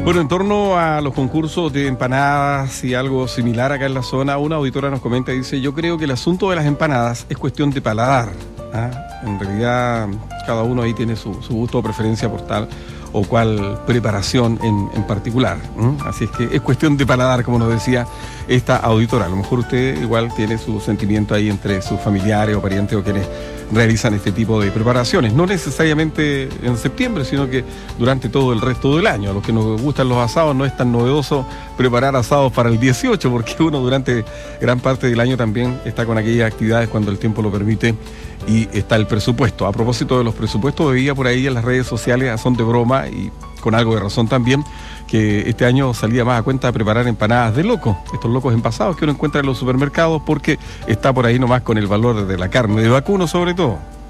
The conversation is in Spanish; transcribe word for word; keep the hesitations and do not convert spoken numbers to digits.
Bueno, en torno a los concursos de empanadas y algo similar acá en la zona, una auditora nos comenta y dice: yo creo que el asunto de las empanadas es cuestión de paladar, ¿ah? En realidad cada uno ahí tiene su, su gusto o preferencia por tal o cual preparación en, en particular, ¿eh? Así es que es cuestión de paladar, como nos decía esta auditora. A lo mejor usted igual tiene su sentimiento ahí entre sus familiares o parientes o quienes realizan este tipo de preparaciones, no necesariamente en septiembre, sino que durante todo el resto del año. A los que nos gustan los asados no es tan novedoso preparar asados para el dieciocho, porque uno durante gran parte del año también está con aquellas actividades cuando el tiempo lo permite y está el presupuesto. A propósito de los presupuestos, veía por ahí en las redes sociales, a son de broma y con algo de razón también, que este año salía más a cuenta de preparar empanadas de loco, estos locos envasados que uno encuentra en los supermercados, porque está por ahí nomás con el valor de la carne de vacuno sobre todo.